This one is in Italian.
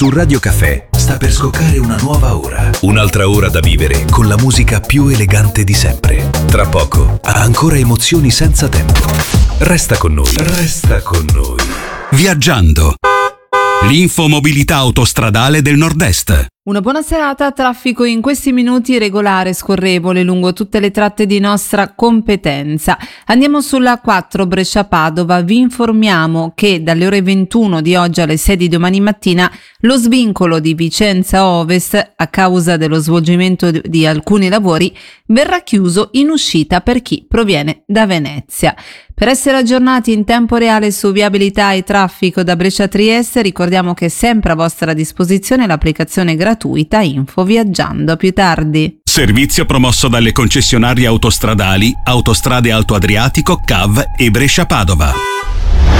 Su Radio Caffè sta per scoccare una nuova ora. Un'altra ora da vivere con la musica più elegante di sempre. Tra poco, ancora emozioni senza tempo. Resta con noi. Resta con noi. Viaggiando. L'infomobilità autostradale del Nord-Est. Una buona serata, traffico in questi minuti regolare e scorrevole lungo tutte le tratte di nostra competenza. Andiamo sulla 4 Brescia-Padova, vi informiamo che dalle ore 21 di oggi alle 6 di domani mattina lo svincolo di Vicenza Ovest, a causa dello svolgimento di alcuni lavori, verrà chiuso in uscita per chi proviene da Venezia. Per essere aggiornati in tempo reale su viabilità e traffico da Brescia a Trieste, ricordiamo che è sempre a vostra disposizione l'applicazione gratuita Info Viaggiando. A più tardi. Servizio promosso dalle concessionarie autostradali Autostrade Alto Adriatico, CAV e Brescia Padova.